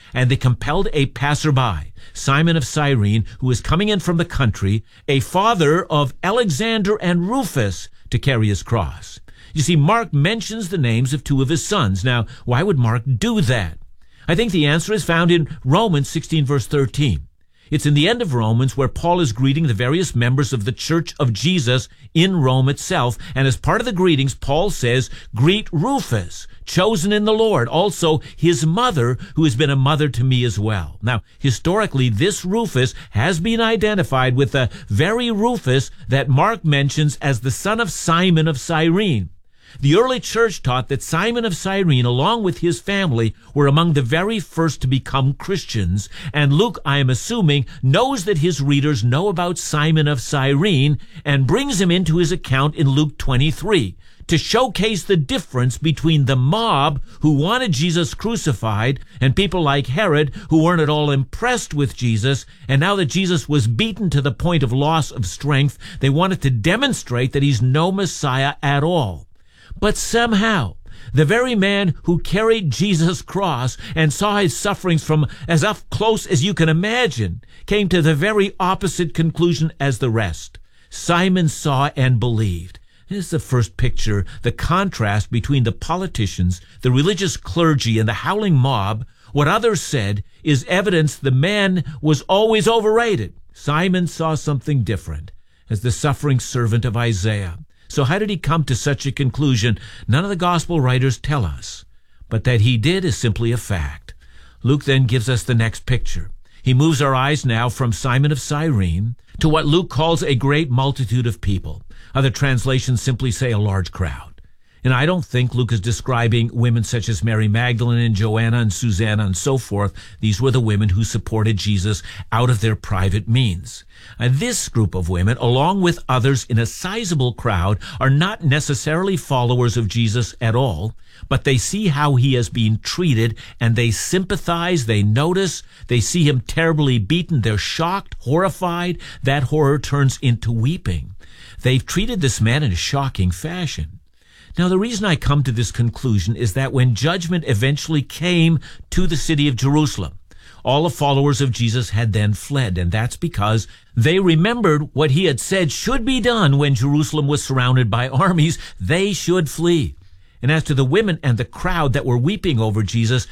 and they compelled a passerby, Simon of Cyrene, who was coming in from the country, a father of Alexander and Rufus, to carry his cross. You see, Mark mentions the names of two of his sons. Now, why would Mark do that? I think the answer is found in Romans 16, verse 13. It's in the end of Romans where Paul is greeting the various members of the Church of Jesus in Rome itself. And as part of the greetings, Paul says, "Greet Rufus, chosen in the Lord, also his mother, who has been a mother to me as well." Now, historically, this Rufus has been identified with the very Rufus that Mark mentions as the son of Simon of Cyrene. The early church taught that Simon of Cyrene, along with his family, were among the very first to become Christians, and Luke, I am assuming, knows that his readers know about Simon of Cyrene and brings him into his account in Luke 23 to showcase the difference between the mob who wanted Jesus crucified and people like Herod who weren't at all impressed with Jesus, and now that Jesus was beaten to the point of loss of strength, they wanted to demonstrate that he's no Messiah at all. But somehow, the very man who carried Jesus' cross and saw his sufferings from as up close as you can imagine came to the very opposite conclusion as the rest. Simon saw and believed. This is the first picture, the contrast between the politicians, the religious clergy, and the howling mob. What others said is evidence the man was always overrated. Simon saw something different as the suffering servant of Isaiah. So how did he come to such a conclusion? None of the gospel writers tell us, but that he did is simply a fact. Luke then gives us the next picture. He moves our eyes now from Simon of Cyrene to what Luke calls a great multitude of people. Other translations simply say a large crowd. And I don't think Luke is describing women such as Mary Magdalene and Joanna and Susanna and so forth. These were the women who supported Jesus out of their private means. And this group of women, along with others in a sizable crowd, are not necessarily followers of Jesus at all, but they see how he has been treated, and they sympathize, they notice, they see him terribly beaten, they're shocked, horrified. That horror turns into weeping. They've treated this man in a shocking fashion. Now, the reason I come to this conclusion is that when judgment eventually came to the city of Jerusalem, all the followers of Jesus had then fled, and that's because they remembered what he had said should be done when Jerusalem was surrounded by armies. They should flee. And as to the women and the crowd that were weeping over Jesus,